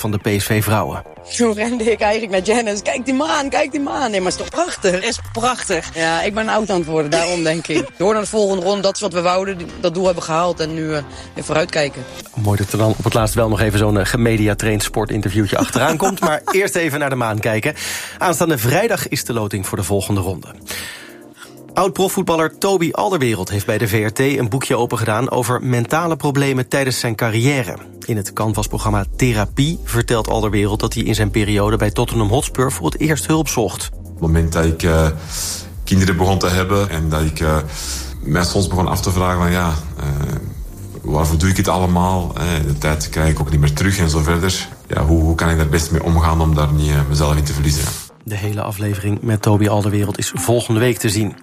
van de PSV-vrouwen. Toen rende ik eigenlijk naar Janice. Kijk die maan, kijk die maan. Nee, maar het is toch prachtig? Het is prachtig. Ja, ik ben oud aan het worden, daarom denk ik. Door naar de volgende ronde, dat is wat we wouden. Dat doel hebben we gehaald en nu weer vooruitkijken. Mooi dat er dan op het laatst wel nog even zo'n gemedia-traind sportinterviewtje achteraan komt. Maar eerst even naar de maan kijken. Aanstaande vrijdag is de loting voor de volgende ronde. Oud-profvoetballer Toby Alderweireld heeft bij de VRT een boekje opengedaan over mentale problemen tijdens zijn carrière. In het Canvas-programma Therapie vertelt Alderweireld dat hij in zijn periode bij Tottenham Hotspur voor het eerst hulp zocht. Op het moment dat ik kinderen begon te hebben en dat ik mij soms begon af te vragen van waarvoor doe ik het allemaal? De tijd krijg ik ook niet meer terug en zo verder. Ja, hoe kan ik daar best mee omgaan om daar niet mezelf in te verliezen? De hele aflevering met Toby Alderweireld is volgende week te zien.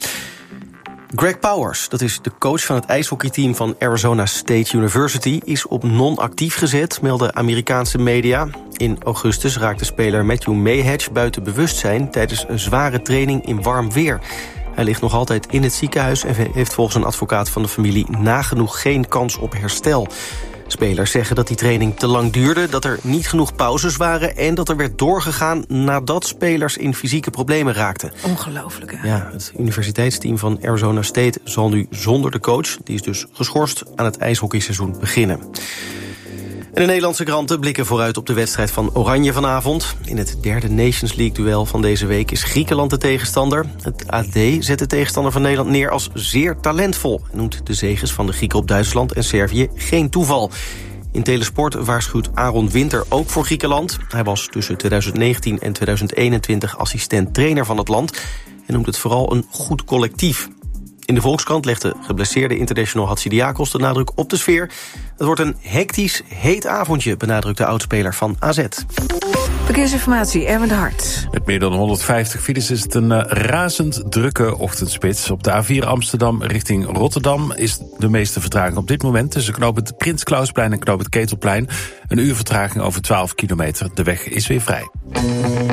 Greg Powers, dat is de coach van het ijshockeyteam van Arizona State University, is op non-actief gezet, melden Amerikaanse media. In augustus raakte speler Matthew Mayhedge buiten bewustzijn tijdens een zware training in warm weer. Hij ligt nog altijd in het ziekenhuis en heeft volgens een advocaat van de familie nagenoeg geen kans op herstel. Spelers zeggen dat die training te lang duurde, dat er niet genoeg pauzes waren en dat er werd doorgegaan nadat spelers in fysieke problemen raakten. Ongelooflijk, hè? Ja, het universiteitsteam van Arizona State zal nu zonder de coach, die is dus geschorst, aan het ijshockeyseizoen beginnen. En de Nederlandse kranten blikken vooruit op de wedstrijd van Oranje vanavond. In het derde Nations League-duel van deze week is Griekenland de tegenstander. Het AD zet de tegenstander van Nederland neer als zeer talentvol en noemt de zeges van de Grieken op Duitsland en Servië geen toeval. In Telesport waarschuwt Aaron Winter ook voor Griekenland. Hij was tussen 2019 en 2021 assistent-trainer van het land en noemt het vooral een goed collectief. In de Volkskrant legt de geblesseerde international Hatsidiakos de nadruk op de sfeer. Het wordt een hectisch, heet avondje, benadrukt de oudspeler van AZ. Verkeersinformatie, Erwin de Hart. Met meer dan 150 files is het een razend drukke ochtendspits. Op de A4 Amsterdam richting Rotterdam is de meeste vertraging op dit moment tussen knooppunt Prins Clausplein en knooppunt Ketelplein. Een uur vertraging over 12 kilometer. De weg is weer vrij.